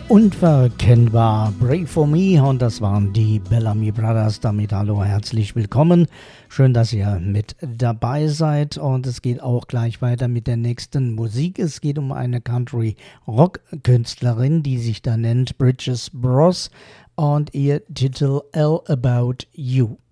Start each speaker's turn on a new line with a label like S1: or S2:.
S1: Unverkennbar, Pray for Me, und das waren die Bellamy Brothers. Damit hallo, herzlich willkommen. Schön, dass ihr mit dabei seid, und es geht auch gleich weiter mit der nächsten Musik. Es geht um eine Country-Rock-Künstlerin, die sich da nennt Bridges Bros, und ihr Titel All About You.